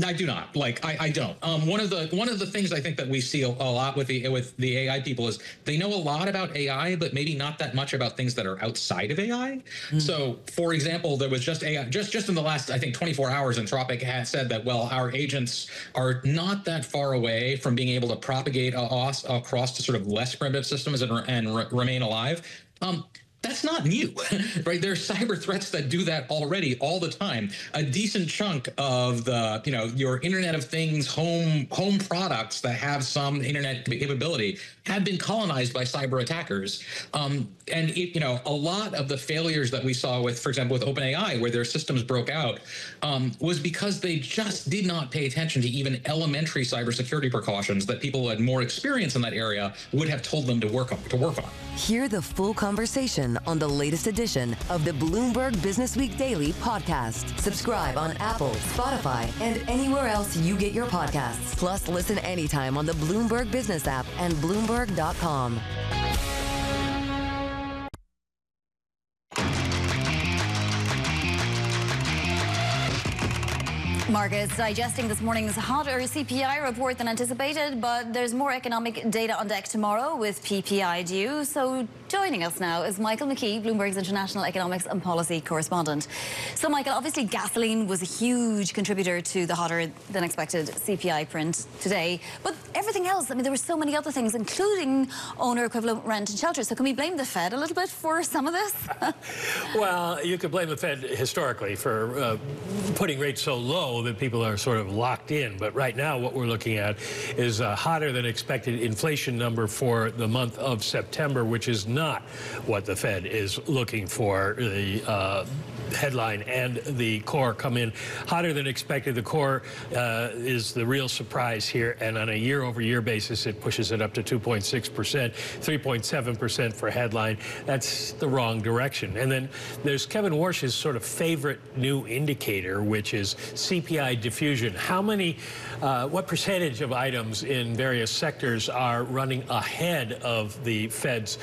I do not. Like, I don't. One of the things I think that we see a lot with the AI people is they know a lot about AI, but maybe not that much about things that are outside of AI. So, for example, there was just AI just in the last, I think, 24 hours. Anthropic had said that, well, our agents are not that far away from being able to propagate across to sort of less primitive systems and remain alive. That's not new, right? There's cyber threats that do that already all the time. A decent chunk of the, your Internet of Things home products that have some internet capability have been colonized by cyber attackers. And a lot of the failures that we saw with, for example, with OpenAI, where their systems broke out, was because they just did not pay attention to even elementary cybersecurity precautions that people who had more experience in that area would have told them to work on. Hear the full conversation on the latest edition of the Bloomberg Businessweek Daily podcast. Subscribe on Apple, Spotify, and anywhere else you get your podcasts. Plus, listen anytime on the Bloomberg Business app and Bloomberg.com. Markets digesting this morning's hotter CPI report than anticipated, but there's more economic data on deck tomorrow with PPI due. So joining us now is Michael McKee, Bloomberg's international economics and policy correspondent. So Michael, obviously gasoline was a huge contributor to the hotter than expected CPI print today, but everything else, I mean, there were so many other things, including owner equivalent rent and shelter. So can we blame the Fed a little bit for some of this? Well, you could blame the Fed historically for putting rates so low that people are sort of locked in. But right now what we're looking at is a hotter than expected inflation number for the month of September, which is not what the Fed is looking for. The headline and the core come in hotter than expected. The core is the real surprise here, and on a year-over-year basis it pushes it up to 2.6%, 3.7% for headline. That's the wrong direction. And then there's Kevin Warsh's sort of favorite new indicator, which is CPI diffusion. How many, what percentage of items in various sectors are running ahead of the Fed's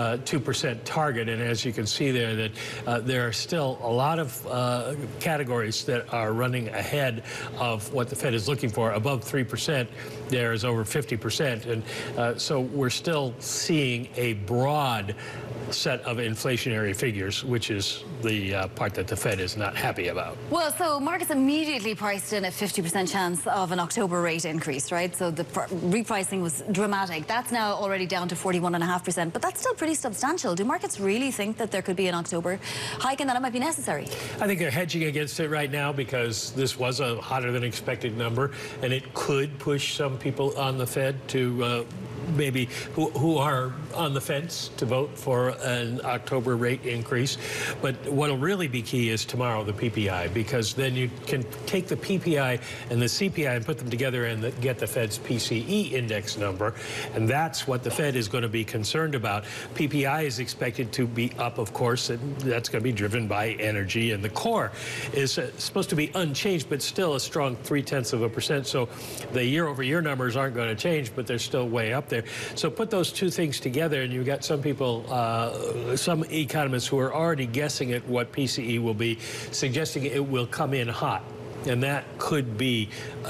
2% target? And as you can see there, that there are still a lot of categories that are running ahead of what the Fed is looking for. Above 3%, there is over 50%. And so we're still seeing a broad set of inflationary figures, which is the part that the Fed is not happy about. Well, so markets immediately priced in a 50% chance of an October rate increase, right? So the repricing was dramatic. That's now already down to 41.5%, but that's still pretty substantial. Do markets really think that there could be an October hike and that it might be necessary? I think they're hedging against it right now because this was a hotter than expected number, and it could push some people on the Fed to maybe who are on the fence to vote for an October rate increase. But what'll really be key is tomorrow, the PPI, because then you can take the PPI and the CPI and put them together and get the Fed's PCE index number. And that's what the Fed is going to be concerned about. PPI is expected to be up, of course, and that's going to be driven by energy. And the core is supposed to be unchanged, but still a strong 0.3%. So the year-over-year numbers aren't going to change, but they're still way up there. So put those two things together, and you've got some people, some economists who are already guessing at what PCE will be, suggesting it will come in hot. And that could be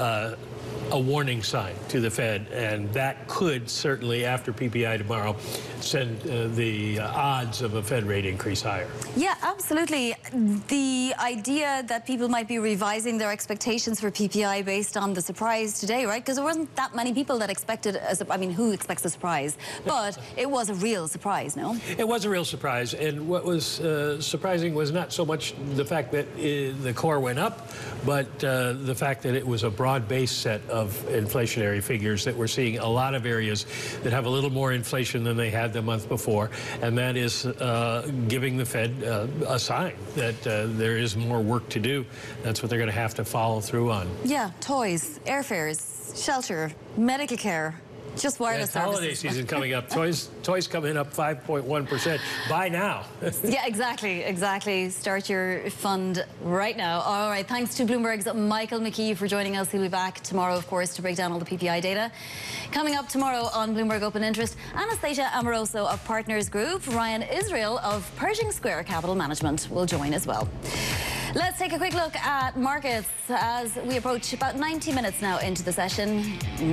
a warning sign to the Fed, and that could certainly, after PPI tomorrow, send the odds of a Fed rate increase higher. Yeah, absolutely. The idea that people might be revising their expectations for PPI based on the surprise today, right? Because there wasn't that many people that expected, I mean, who expects a surprise? But it was a real surprise, no? It was a real surprise, and what was surprising was not so much the fact that the core went up, but the fact that it was a broad-based set of inflationary figures, that we're seeing a lot of areas that have a little more inflation than they had the month before, and that is giving the Fed a sign that there is more work to do. That's what they're going to have to follow through on. Yeah, toys, airfares, shelter, medical care. Just wireless services. Holiday season coming up. Toys coming up 5.1%. Buy now. Yeah, exactly. Start your fund right now. All right, thanks to Bloomberg's Michael McKee for joining us. He'll be back tomorrow, of course, to break down all the PPI data. Coming up tomorrow on Bloomberg Open Interest, Anastasia Amoroso of Partners Group, Ryan Israel of Pershing Square Capital Management will join as well. Let's take a quick look at markets as we approach about 90 minutes now into the session.